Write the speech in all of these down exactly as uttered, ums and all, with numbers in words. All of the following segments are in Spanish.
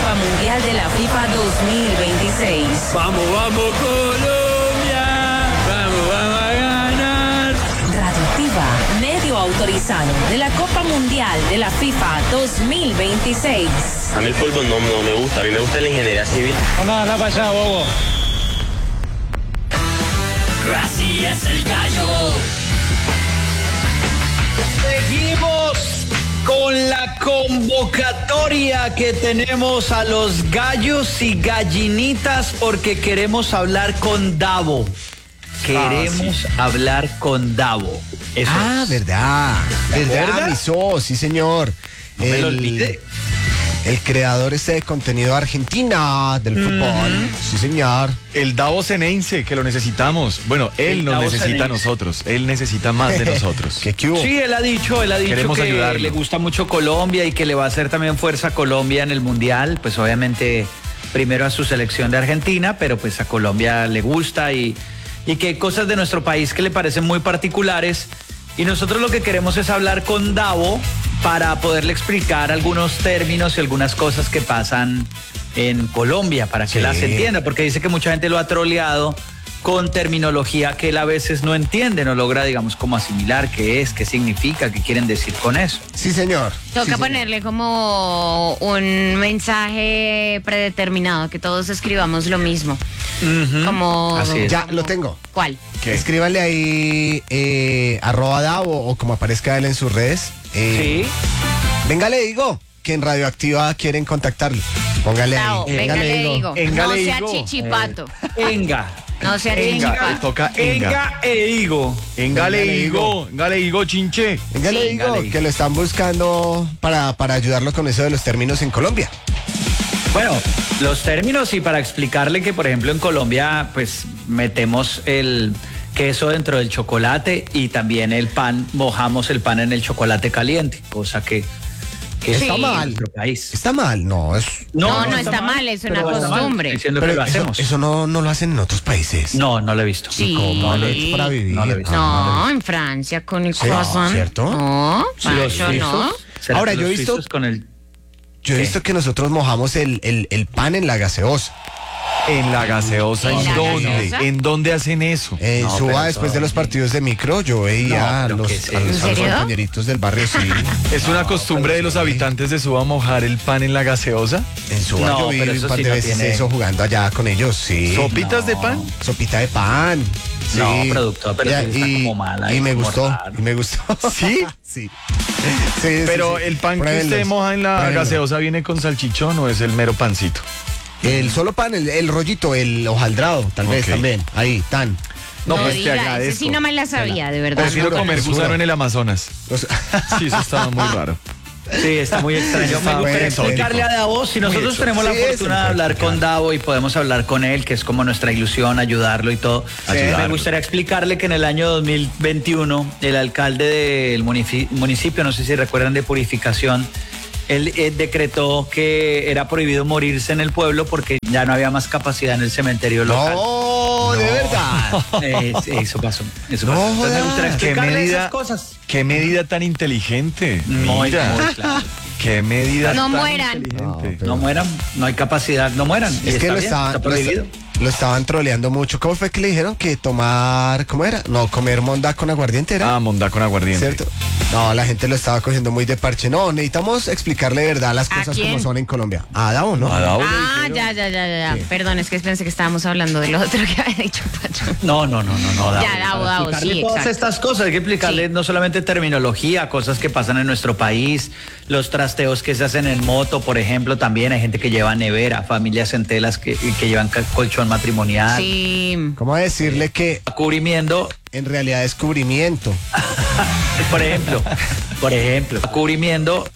Copa Mundial de la FIFA dos mil veintiséis. Vamos, vamos Colombia, vamos, vamos a ganar. Radioactiva, medio autorizado de la Copa Mundial de la FIFA dos mil veintiséis. A mí el fútbol no, no me gusta, a mí me gusta la ingeniería civil. No, no pasa, bobo. Así es el gallo. Seguimos con la convocatoria que tenemos a los gallos y gallinitas porque queremos hablar con Davo. Queremos ah, sí. hablar con Davo. Eso ah, es. verdad. ¿Verdad, ¿Verdad? Miso, sí, señor. No el, me lo olvide. El creador este de contenido Argentina del mm. fútbol. Sí, señor. El Davo Ceneice, que lo necesitamos. Bueno, él el nos Davo necesita a nosotros. Él necesita más de nosotros. ¿Qué, qué hubo? Sí, él ha dicho, él ha dicho Queremos que ayudarlo. Le gusta mucho Colombia y que le va a hacer también fuerza a Colombia en el Mundial. Pues obviamente primero a su selección de Argentina, pero pues a Colombia le gusta y, y que hay cosas de nuestro país que le parecen muy particulares. Y nosotros lo que queremos es hablar con Davo para poderle explicar algunos términos y algunas cosas que pasan en Colombia, para que sí. las entienda, porque dice que mucha gente lo ha troleado con terminología que él a veces no entiende, no logra, digamos, cómo asimilar qué es, qué significa, qué quieren decir con eso. Sí, señor. Toca sí, ponerle señor. como un mensaje predeterminado, que todos escribamos lo mismo. Uh-huh. Como... Así es. Ya, lo tengo. ¿Cuál? ¿Qué? Escríbanle ahí eh, arroba Davo o como aparezca él en sus redes. Eh, sí. Venga, le digo que en Radioactiva quieren contactarlo. Póngale Davo, ahí. Venga, le digo. Enga no le sea digo. chichipato. Enga. No sea Enga, chichipato. toca enga. Enga e higo. Enga le digo. Enga le digo, chinche. Venga, le digo Enga, que lo están buscando para, para ayudarlo con eso de los términos en Colombia. Bueno, los términos y para explicarle que, por ejemplo, en Colombia, pues metemos el queso dentro del chocolate y también el pan, mojamos el pan en el chocolate caliente, cosa que, que sí. está mal en nuestro país. Está mal, no, es... No, no, no está, está mal, mal, es una costumbre. Diciendo pero que lo eso, hacemos. Eso no, no lo hacen en otros países. No, no lo he visto. Sí. ¿Cómo lo he hecho para vivir? No, lo he visto. no, no en Francia con el sí, croissant. ¿cierto? No, sí, los yo no. Ahora, yo he visto... con el... Yo he visto que nosotros mojamos el, el, el pan en la gaseosa. ¿En la gaseosa? ¿En, ¿En la dónde? gaseosa? ¿En dónde hacen eso? En No, Suba, pero después todo de los partidos de micro, yo veía a No, los, ¿qué es a los, eso? a los ¿En serio? compañeritos del barrio, sí. ¿Es una costumbre de los habitantes de Suba mojar el pan en la gaseosa? En Suba No, yo vi pero un eso par sí de no veces tiene- eso jugando allá con ellos, sí. ¿Sopitas No. de pan? Sopita de pan. Sí. No, productor, pero Ya, sí está y, como mal ahí, y me como gustó, raro. y me gustó. ¿Sí? Sí. Sí, sí, Pero sí. el pan que Pruébenlos, usted moja en la pruébenlos. gaseosa viene con salchichón o es el mero pancito. El solo pan, el, el rollito, el hojaldrado, tal vez Ok. también. Ahí, tan. No, No pues te diga, ese agradezco. sí no me la sabía, de verdad. Prefiero Seguro, comer seguro. gusano en el Amazonas. Los- Sí, eso estaba muy raro. Sí, está muy extraño. Me Está gustaría muy explicarle a Davo, si nosotros exótico. tenemos la Sí, eso fortuna de puede hablar explicar. con Davo y podemos hablar con él, que es como nuestra ilusión, ayudarlo y todo. Ayudarlo. Me gustaría explicarle que en el año dos mil veintiuno, el alcalde del munici- municipio, no sé si recuerdan, de Purificación, él eh, decretó que era prohibido morirse en el pueblo porque ya no había más capacidad en el cementerio local. No, de verdad. Eh, sí, eso pasó. Eso No pasó. Entonces me gustaría jodas. ¿Qué explicarle medida, esas cosas. qué medida tan inteligente? Muy, Mira, muy claro. qué medida No tan mueran. inteligente. No, pero- No mueran, no hay capacidad, no mueran. Y Es que está lo bien, estaban, está lo, prohibido. esta- lo estaban troleando mucho. ¿Cómo fue que le dijeron que tomar, cómo era? No, comer monda con aguardiente era. Ah, mondá con aguardiente. ¿Cierto? No, la gente lo estaba cogiendo muy de parche. No, necesitamos explicarle de verdad las ¿A cosas quién? como son en Colombia. A Davo, ¿no? A Davo le Ah, dijeron. ya, ya, ya, ya. Sí. Perdón, es que pensé que estábamos hablando de lo otro que había dicho Pacho. No, no, no, no, no. Davo, Ya, Davo, para Davo, explicarle sí, todas exacto. estas cosas, hay que explicarle Sí. no solamente terminología, cosas que pasan en nuestro país, los trasteos que se hacen en moto, por ejemplo, también hay gente que lleva nevera, familias enteras que, que llevan ca- colchón matrimonial. Sí. ¿Cómo decirle que Cubrimiento, en realidad es cubrimiento? por ejemplo, por ejemplo, cubrimiento.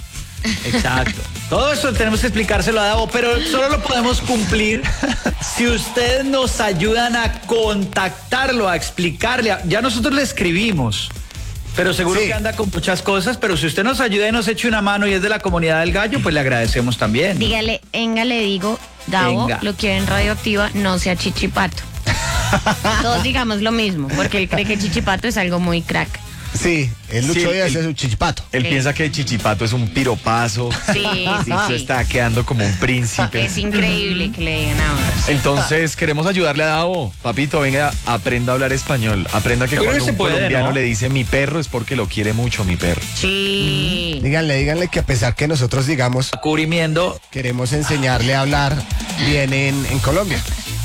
Exacto. Todo eso tenemos que explicárselo a Davo, pero solo lo podemos cumplir si ustedes nos ayudan a contactarlo, a explicarle. a- Ya nosotros le escribimos, pero seguro Sí. que anda con muchas cosas, pero si usted nos ayuda y nos eche una mano y es de la comunidad del gallo, pues le agradecemos también. Dígale, Enga, le digo, Davo, Enga. lo quiero en Radioactiva, no sea chichipato. Todos digamos lo mismo, porque él cree que chichipato es algo muy crack. Sí, el Lucho Sí, Díaz el- es un chichipato. Él Sí. piensa que Chichipato es un piropazo. Sí, sí, Lucho sí. está quedando como un príncipe. Es increíble que le digan ahora. Entonces queremos ayudarle a Davo. Papito, venga, aprenda a hablar español. Aprenda que Yo creo cuando que un se puede, colombiano ¿no? le dice mi perro es porque lo quiere mucho, mi perro. Sí. Díganle, díganle que a pesar que nosotros digamos Cubrimiendo. queremos enseñarle a hablar bien en, en Colombia.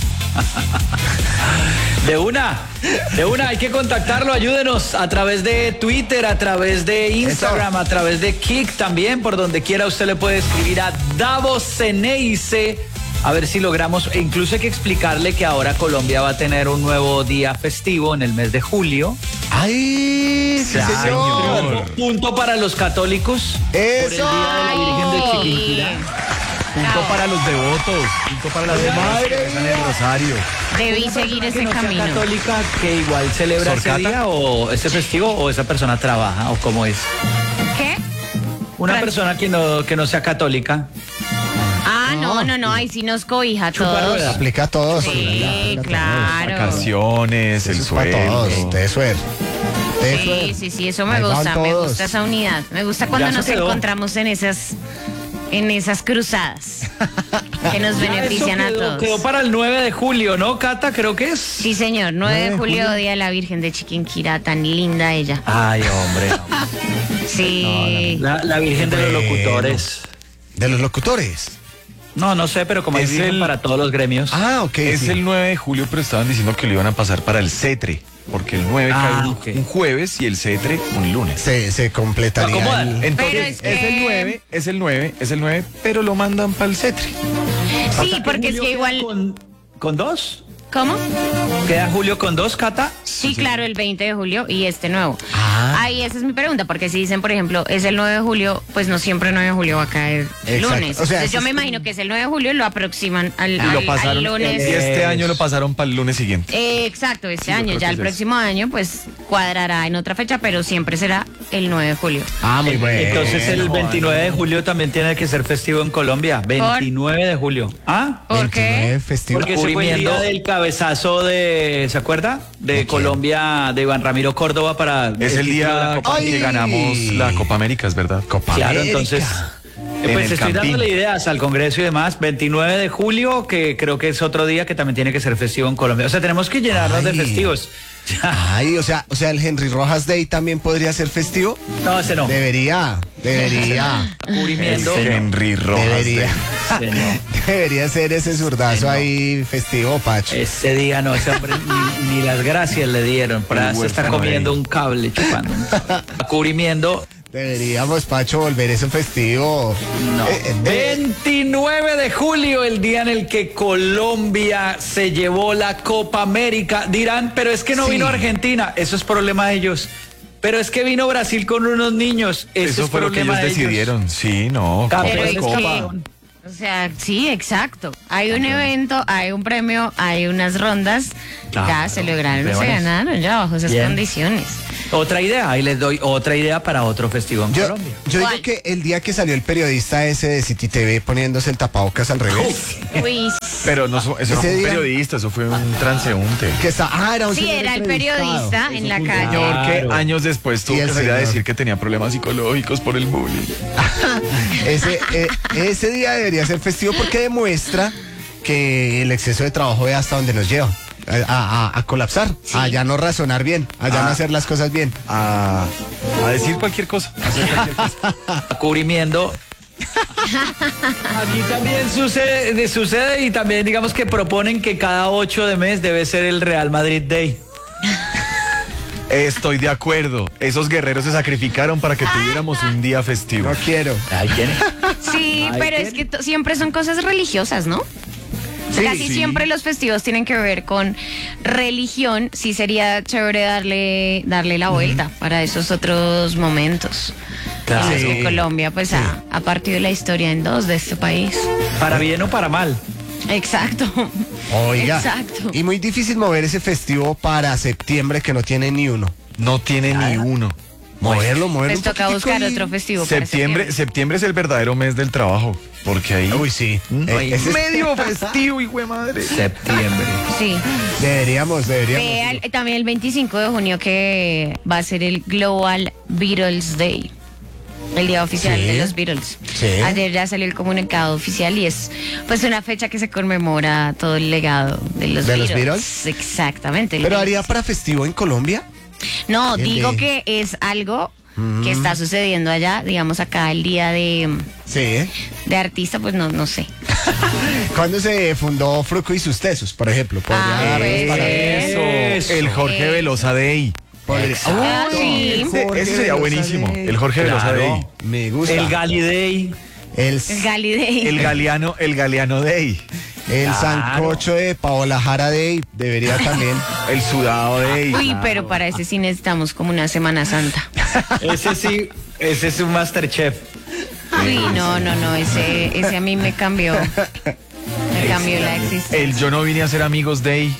De una, de una, hay que contactarlo, ayúdenos a través de Twitter, a través de Instagram, a través de Kik también, por donde quiera usted le puede escribir a Davo Ceneice, a ver si logramos, e incluso hay que explicarle que ahora Colombia va a tener un nuevo día festivo en el mes de julio. ¡Ay, sí, Ya, señor! señor. Punto para los católicos. Por el ¡Eso! Día de la Virgen de Chiquinquirá. Punto para los devotos, punto para las demás que rezan el rosario. Debí seguir Que ese no sea camino. católica que igual celebra ese ¿Sorcata? día o ese festivo o esa persona trabaja o cómo es. ¿Qué? Una Fran- persona que no, que no sea católica. Ah, no, no, no, ahí sí nos cobija a todos. rueda. Aplica a todos. Sí, Aplica a claro. Vacaciones, el todos. Eso es para todos. sueldo. De suerte. De Sí, suerte. sí, sí, eso me Ahí van gusta, me todos. gusta esa unidad. Me gusta cuando Ya nos se quedó. encontramos en esas en esas cruzadas que nos benefician Eso a quedó, todos. quedó para el nueve de julio, ¿no, Cata? Creo que es. Sí, señor, nueve de julio, Día de la Virgen de Chiquinquirá, tan linda ella. Ay, hombre. Sí. La, la Virgen de los Bueno. Locutores. De los locutores. No, no sé, pero como Es es virgen el- para todos los gremios. Ah, ok. Es sí. el nueve de julio, pero estaban diciendo que lo iban a pasar para el cetre, porque el nueve Ah, cae un, ok. un jueves y el cetre un lunes. Se, se completaría. Lo acomodan. el- Entonces, Pero es, es que- el nueve, es el nueve, es el nueve, pero lo mandan para el cetre. Sí, porque es Julio que queda igual. Con, con dos. ¿Cómo? ¿Queda julio con dos, Cata? Sí, claro, el veinte de julio y este nuevo. Ah. Ahí esa es mi pregunta, porque si dicen, por ejemplo, es el nueve de julio, pues no siempre el nueve de julio va a caer Exacto. lunes. O sea, Entonces yo es- me imagino que es el nueve de julio y lo aproximan al, Y al- lo al pasaron, lunes. y este Eso. año lo pasaron para el lunes siguiente. Eh, exacto, este Sí, yo año. creo Ya que el es próximo año, pues cuadrará en otra fecha, pero siempre será el nueve de julio. Ah, muy bueno. Entonces el veintinueve de julio también tiene que ser festivo en Colombia. veintinueve de julio. ¿Ah? ¿Por qué? veintinueve festivo. Porque ese fue el Cubrimiendo- día del cabezazo de, ¿se acuerda? De Colombia, de Iván Ramiro Córdoba para... Es el título de la día Copa Ay. que ganamos la Copa América, es verdad. Copa Claro, América. entonces, En eh, pues el estoy Campín. dándole ideas al Congreso y demás. veintinueve de julio, que creo que es otro día que también tiene que ser festivo en Colombia. O sea, tenemos que llenarnos de Ay. festivos. Ay, o sea, o sea, el Henry Rojas Day también podría ser festivo. No, ese no. Debería, debería, Cubrimiendo. El Henry Rojas. debería, Ese no. debería ser ese zurdazo ahí festivo, Pacho. Ese día no, ese hombre ni, ni las gracias le dieron. Para El se está huérfano comiendo ahí. un cable, chupando. un cable. Cubrimiendo. Deberíamos, Pacho, volver ese festivo. No. Eh, eh, eh, veintinueve de julio, el día en el que Colombia se llevó la Copa América. Dirán, pero es que no Sí. vino Argentina. Eso es problema de ellos. Pero es que vino Brasil con unos niños. Eso, Eso es fue lo que ellos problema de ellos. decidieron. Sí, no. Campeón Pero de es Copa. que- O sea, sí, exacto. Hay un evento, hay un premio, hay unas rondas. Claro, ya se lograron, se campeones. ganaron ya bajo esas Bien. condiciones. Otra idea, ahí les doy otra idea para otro festivo en yo, Colombia. yo digo ¿Cuál? que el día que salió el periodista ese de City T V poniéndose el tapabocas al revés, Uy, Pero no, eso no Ese fue un día- periodista, eso fue un transeúnte. que está, ah, era un sí, señor era el entrevistado. periodista en la calle. Señor que Claro. años después tuvo Y el que salir a señor. decir que tenía problemas psicológicos por el bullying. Ese, eh, ese día debería ser festivo porque demuestra que el exceso de trabajo ve hasta donde nos lleva. A, a- a colapsar, a ya no razonar bien, a ya no Ah. hacer las cosas bien. A, a decir cualquier cosa. a hacer cualquier cosa. Cubrimiendo. Aquí también sucede, de- sucede y también digamos que proponen que cada ocho de mes debe ser el Real Madrid Day. Estoy de acuerdo. Esos guerreros se sacrificaron para que tuviéramos un día festivo. No quiero. Ay, ¿quién? Sí, Ay, pero ¿qué? es que to- siempre son cosas religiosas, ¿no? Sí, Casi sí. siempre los festivos tienen que ver con religión. Sí sería chévere darle, darle la vuelta para esos otros momentos. Claro. En, Sí. en Colombia, pues ha, ha partido la historia en dos de este país. Para bien o para mal. Exacto. Oiga. Exacto. Y muy difícil mover ese festivo para septiembre que no tiene ni uno. No tiene ni uno. Moverlo, moverlo. Les un toca poquitico buscar y- otro festivo para Septiembre, septiembre es el verdadero mes del trabajo, porque ahí Uy, sí. Eh, ese es- medio festivo, hijo de madre. Septiembre. Sí. Deberíamos, deberíamos. Ve al- también el veinticinco de junio que va a ser el Global Beatles Day. El día oficial Sí. de los Beatles. Sí. Ayer ya salió el comunicado oficial y es pues una fecha que se conmemora todo el legado de los ¿De los Beatles. Beatles? Exactamente. el ¿Pero haría veinticinco. para festivo en Colombia? No, el digo de- que es algo que está sucediendo allá, digamos acá el día de, Sí. de artista, pues no, no sé. ¿Cuándo se fundó Fruco y sus tesos, por ejemplo? Ah, Podría- pues, para- Eso, Eso. el Jorge Eh. Velosa Day. podría- Ah, Uy, sí. Ese, Jorge ese sería Velosa buenísimo. Day. El Jorge Velosa Claro. Day. Me gusta. El Gali Day. El, El Gali Day. El Galeano, el Galeano Day. el Claro. sancocho de Paola Jara Day debería también. El Sudado Day. Uy, pero para ese sí necesitamos como una Semana Santa. Ese sí, ese es un Masterchef. Uy, no, no, no, ese, ese a mí me cambió. Me cambió la existencia. El Yo no vine a ser amigos Day.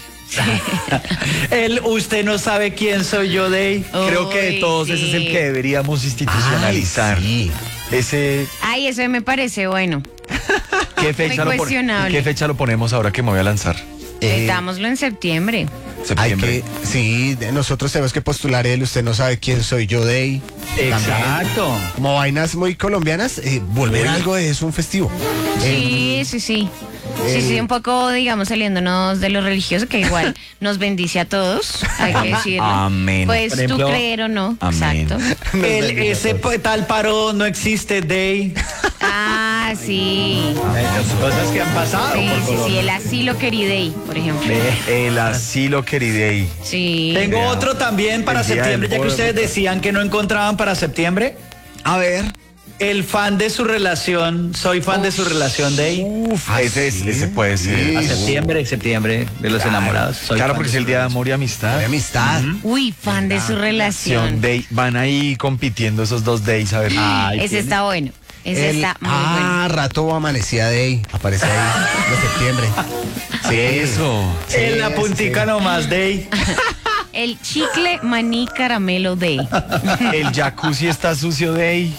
El Usted no sabe quién soy yo Day. Creo que de Uy, todos ese es el sí. que deberíamos institucionalizar. Ay, sí. Ese, Ay, eso me parece bueno. ¿qué fecha, lo pon- cuestionable. ¿qué fecha lo ponemos ahora que me voy a lanzar? Eh, Metámoslo en septiembre. Hay Septiembre. que, sí, de- nosotros tenemos que postular el Usted no sabe quién soy yo Day. Exacto. Como vainas muy colombianas, eh, volver algo de eso un festivo. Sí, sí, sí. Sí, sí, un poco, digamos, saliéndonos de lo religioso, que igual nos bendice a todos, hay que decirlo. Amén. Pues Por ejemplo, tú creer o no. amén. Exacto. El, ese p- tal paro no existe Day. Ah, sí. Las cosas que han pasado Sí, por sí, sí, Colombia. el asilo queridei, por ejemplo. El asilo queridei. Sí. Tengo Vea, otro también para el día septiembre, del ya que pueblo. ustedes decían que no encontraban para septiembre. A ver. El fan de su relación, soy fan de su relación Day. Uf, Ah, ese, es- sí. ese puede ser. Sí. A septiembre, septiembre de los enamorados. Soy Claro, fan porque es de el su día de relación. amor y amistad. De amistad. Uy, fan de su relación. Day. Van ahí compitiendo esos dos days, a ver. Ay, Ese ¿quién? está bueno. Ese El- está muy ah, rato o amanecía Day. Aparece ahí de septiembre. Sí. Eso. En la Sí, puntica sí. nomás Day. bueno. El chicle maní caramelo day. El jacuzzi está sucio Day.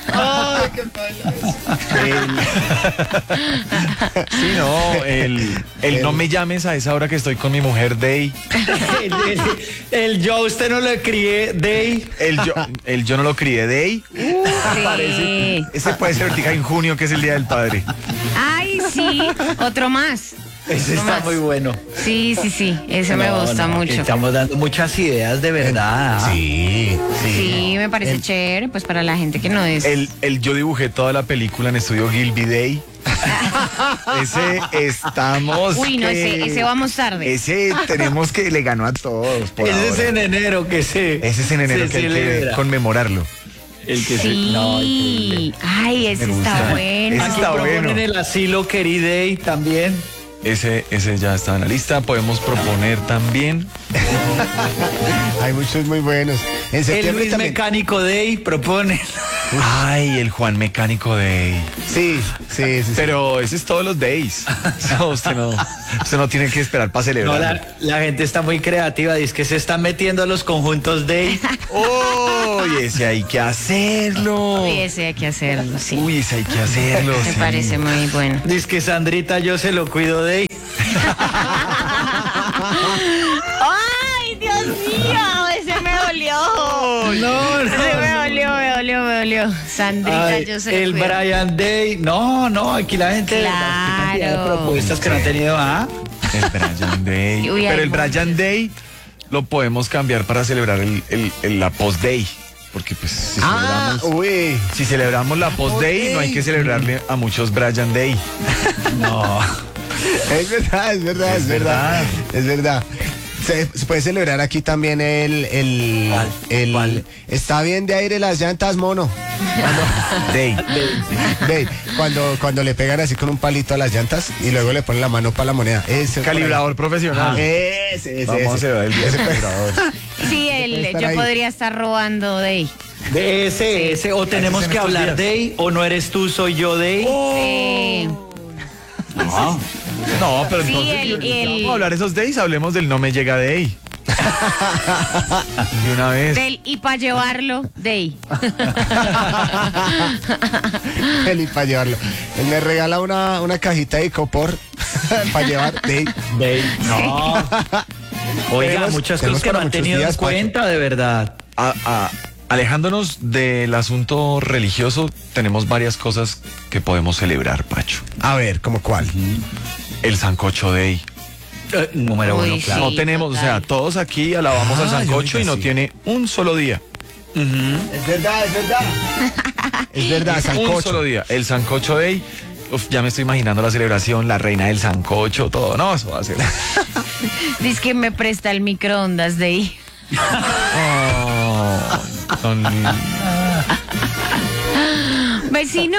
El- Sí, no, el, el no me llames a esa hora que estoy con mi mujer Day. el, el- el yo a usted no le crié Day. El yo, el yo no lo crié Day. Sí. Ese puede ser ahorita en junio, que es el Día del Padre. Ay, sí. Otro más. Ese Otro está más. muy bueno. Sí, sí, sí. Ese me No, gusta no, mucho. Estamos dando muchas ideas de verdad. Sí, sí. Sí, me parece El- chévere, pues para la gente que no es. El, el yo dibujé toda la película en estudio Gilby Day. Ese estamos. Uy, no, que- ese, ese vamos tarde. Ese tenemos que le ganó a todos. por Ese es ahora. en enero que se. Ese es en enero se que hay que celebra. conmemorarlo. El que se. Sí. No, increíble. Ay, ese Me está gusta. bueno. Ese Aquí está proponen bueno. el asilo Queri Day también. Ese, ese ya está en la lista. Podemos proponer también. Hay muchos muy buenos. En El septiembre Luis también. Mecánico Day propone. Ay, el Juan Mecánico Day. Sí, sí, sí. sí. Pero ese es todos los days. No, usted no, usted no tiene que esperar para No, celebrar. la, la gente está muy creativa, dice que se están metiendo a los conjuntos Day. Uy, ese hay que hacerlo. Uy, ese hay que hacerlo, sí. Uy, ese hay que hacerlo. Me sí. parece muy bueno. Dice que Sandrita yo se lo cuido Day. ¡Ay, Dios mío! Ese me dolió. No, Ese me dolió, me dolió, me dolió. Sandrita, Ay, yo se lo el cuido. Brian Day. No, no, aquí la gente. Claro. Qué cantidad de propuestas que no han tenido. ¿Ah? El Brian Day. Uy, hay Pero el muchos. Brian Day lo podemos cambiar para celebrar el, el- el- la Post Day. Porque pues si Ah, celebramos, uy. si celebramos la Post Day, no hay que celebrarle a muchos Brian Day. No. Es verdad, es verdad, es, Es verdad. verdad. Es verdad. Se, se puede celebrar aquí también el. el, ¿Cuál? el ¿Cuál? Está bien de aire las llantas, mono. Day. Ve, cuando, cuando le pegan así con un palito a las llantas y luego le ponen la mano para la moneda. Ese Calibrador profesional. Ese, ese, Vamos a ese. celebrar el día Ese del puede- calibrador. Sí, puede el, estar yo ahí. podría estar robando de ahí. De ese, ese. O tenemos en que estos hablar días. Day, o no eres tú, soy yo Day. Eh, No, pero Sí, entonces el- el- vamos a hablar esos days, hablemos del no me llega day. De una vez. Del y para llevarlo, Day. Él y para llevarlo. Él me regala una, una cajita de copor para llevar. Dey. Dey. No. Oiga, Tenemos- muchas tenemos cosas que no para han muchos tenido días, en cuenta, de verdad. A- a- alejándonos del asunto religioso, tenemos varias cosas que podemos celebrar, Pacho. A ver, ¿cómo cuál? El Sancocho Day. Eh, número Uy, uno, claro. No Sí, tenemos, o sea, total. todos aquí alabamos Ah, al Sancocho yo y no sí. tiene un solo día. Es verdad, es verdad. Es verdad, Un sancocho. solo día. El Sancocho Day. Uf, ya me estoy imaginando la celebración, la reina del sancocho, todo. No, eso va a ser. Dice que me presta el microondas, Day. Oh, son lindos. Vecino.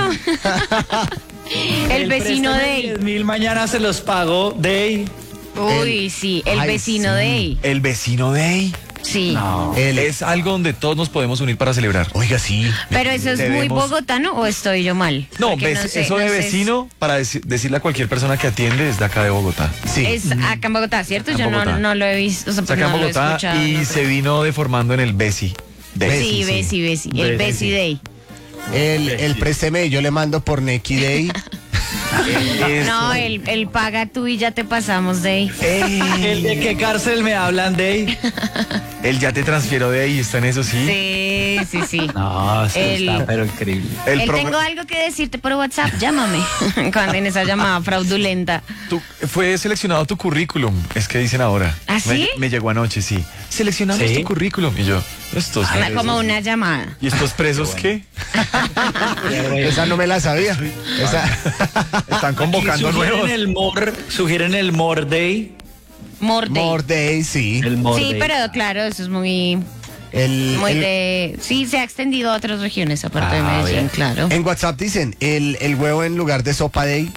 El vecino Day. diez mil mañana se los pago, Day. Uy, sí, el Ay, vecino sí. Day. El vecino Day. Sí. No. El- Es algo donde todos nos podemos unir para celebrar. Oiga, sí. Pero eso es muy Debemos- bogotano o estoy yo mal? No, Porque ves- sé- eso de no sé, vecino, para deci- decirle a cualquier persona que atiende, es de acá de Bogotá. Sí. Es acá en Bogotá, ¿cierto? Acá Yo en no, Bogotá. no lo he visto, o sea, Está pues acá no en lo he Bogotá escuchado. y no se sé. vino deformando en el Besi. Day. Sí, sí. Besi, Besi, el Besi, Besi sí. Day. El, el présteme, yo le mando por Neki Day. Eso. No, el, el paga tú y ya te pasamos, Day. ¿El de qué cárcel me hablan, Day? Él ya te transfiero de ahí, está en eso, sí. Sí, sí, sí. No, eso El- está pero increíble. El Él progr- tengo algo que decirte por WhatsApp, llámame. Cuando en esa llamada fraudulenta. tu- fue seleccionado tu currículum, es que dicen ahora. ¿Ah, sí? Me, me llegó anoche, sí. Seleccionamos ¿Sí? tu currículum. Y yo, estos Una- presos. como una llamada. ¿Y estos presos qué? Esa no me la sabía. Esa. Están convocando Sugieren nuevos. el More, sugieren el More Day. More Day. More Day, sí. El More Sí, Day. pero claro, eso es muy, El, muy el- de... Sí, se ha extendido a otras regiones aparte de Ah, Medellín, bien. claro. En WhatsApp dicen el, el huevo en lugar de sopa Day.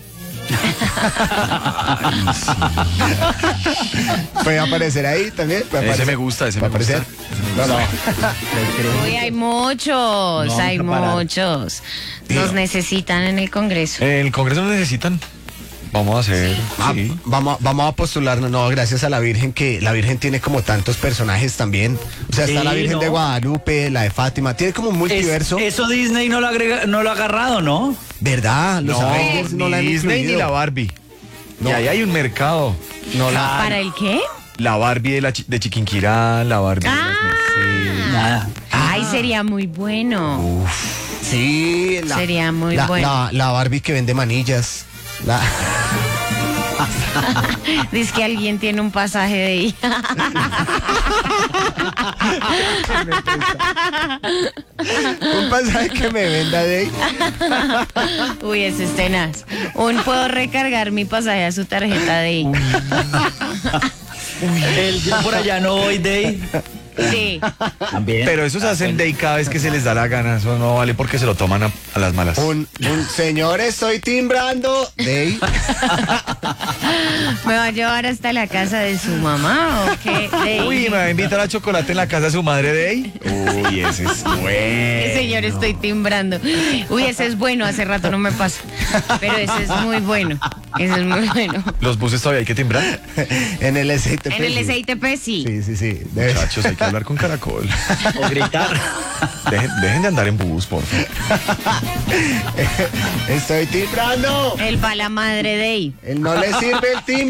Puede aparecer ahí también. Puede Ese aparecer. me gusta, ese Puede me gusta. aparecer. No, no. Uy, hay muchos, No, hay vamos a parar. muchos. Nos necesitan en el Congreso. En el Congreso nos necesitan. Vamos a hacer. Ah, Sí. vamos, a- vamos a postularnos, no, gracias a la Virgen, que la Virgen tiene como tantos personajes también. O sea, está Sí, la Virgen ¿no? de Guadalupe, la de Fátima, tiene como un multiverso. Es- eso Disney no lo, agrega, no lo ha agarrado, ¿no? ¿Verdad? Los No, Avengers no ni la han Disney ni incluido. la Barbie. No. Y ahí hay un mercado. No la... ¿Para el qué? La Barbie de, la chi- de Chiquinquirá, la Barbie de las Mercedes. Nada. Ay, sería muy bueno. Sí, la, Sería muy la, bueno. La, la Barbie que vende manillas. La... Dice que alguien tiene un pasaje de ahí. un pasaje que me venda de ahí. Uy, ese es tenaz. Un puedo recargar mi pasaje a su tarjeta de ahí. El yo por allá no voy, Day. Sí. También. Pero esos hacen day cada vez que se les da la gana. Eso no vale porque se lo toman a, a las malas. Un, un señor, estoy timbrando de ahí. ¿Me va a llevar hasta la casa de su mamá o qué? De ahí. Uy, me va a invitar a chocolate en la casa de su madre de ahí. Uy, ese es bueno. Señor, estoy timbrando. Uy, ese es bueno, hace rato no me pasa. Pero ese es muy bueno. Ese es muy bueno. Los buses todavía hay que timbrar. En el S I T P. En el sí. S I T P sí. Sí, sí, sí. Debe- Muchachos, hay que hablar con Caracol. O gritar. Dejen, dejen de andar en bus, por favor. Estoy timbrando. El pa' la madre de ahí. Él no le sirve el timbre.